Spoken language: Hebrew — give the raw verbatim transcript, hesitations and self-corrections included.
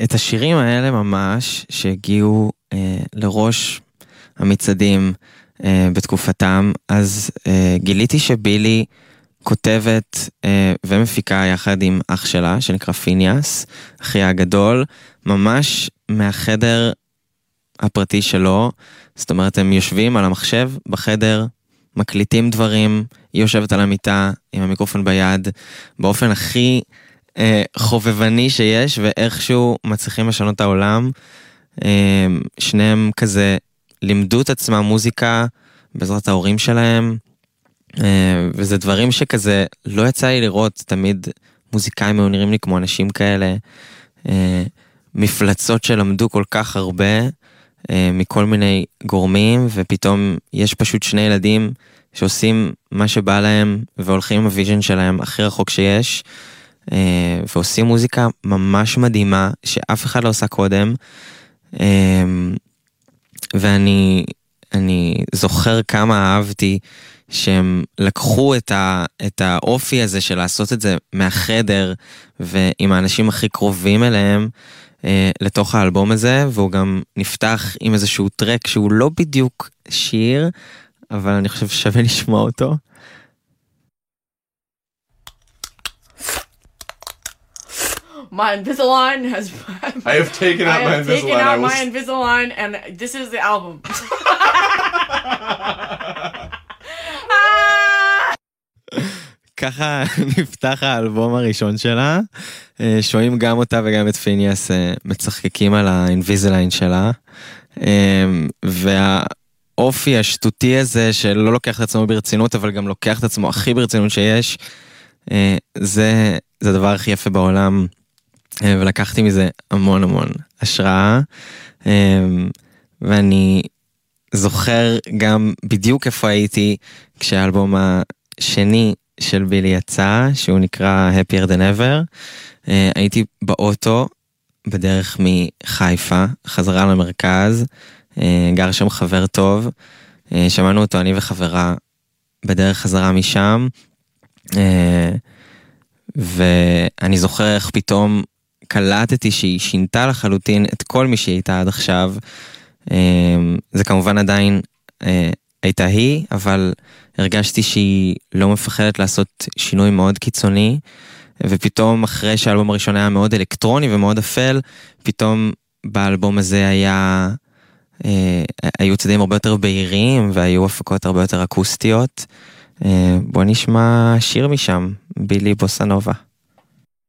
את השירים האלה ממש, שהגיעו אה, לראש המצעדים אה, בתקופתם, אז אה, גיליתי שבילי כותבת אה, ומפיקה יחד עם אח שלה, שנקרא פיניאס, אחיה הגדול, ממש מהחדר הפרטי שלו. זאת אומרת, הם יושבים על המחשב בחדר, מקליטים דברים, היא יושבת על המיטה עם המיקרופון ביד, באופן הכי אה, חובבני שיש, ואיכשהו מצליחים לשנות את העולם. אה, שניהם כזה לימדו את עצמם מוזיקה בעזרת ההורים שלהם, אה, וזה דברים שכזה לא יצא לי לראות. תמיד מוזיקאים היו נראים לי כמו אנשים כאלה, אה, מפלצות שלמדו כל כך הרבה, מכל מיני גורמים, ופתאום יש פשוט שני ילדים שעושים מה שבא להם, והולכים עם הוויז'ן שלהם הכי רחוק שיש, ועושים מוזיקה ממש מדהימה, שאף אחד לא עושה קודם. ואני אני זוכר כמה אהבתי שהם לקחו את, ה, את האופי הזה של לעשות את זה מהחדר, ועם האנשים הכי קרובים אליהם, לתוך האלבום הזה, והוא גם נפתח עם איזשהו טרק שהוא לא בדיוק שיר, אבל אני חושב ששווה לשמוע אותו. My Invisalign has... I have taken out my Invisalign. I have taken out my Invisalign, and this is the album. ככה נפתח האלבום הראשון שלה, שומעים גם אותה וגם את פיניאס מצחקקים על האינביזליין שלה, והאופי השטותי הזה שלא לוקח את עצמו ברצינות, אבל גם לוקח את עצמו הכי ברצינות שיש, זה, זה הדבר הכי יפה בעולם, ולקחתי מזה המון המון השראה, ואני זוכר גם בדיוק איפה הייתי כשהאלבום השני של בילי יצא, שהוא נקרא Happier Than Ever. Uh, הייתי באוטו בדרך מחיפה, חזרה למרכז, uh, גר שם חבר טוב, uh, שמענו אותו אני וחברה בדרך חזרה משם, uh, ואני זוכר איך פתאום קלטתי שהיא שינתה לחלוטין את כל מי שהיא הייתה עד עכשיו. uh, זה כמובן עדיין uh, הייתה היא, אבל הרגשתי שהיא לא מפחדת לעשות שינוי מאוד קיצוני, ופתאום אחרי שהאלבום הראשון היה מאוד אלקטרוני ומאוד אפל, פתאום באלבום הזה היה, אה, היו צדדים הרבה יותר בהירים, והיו הפקות הרבה יותר אקוסטיות. אה, בוא נשמע שיר משם, בילי בוסה נובה.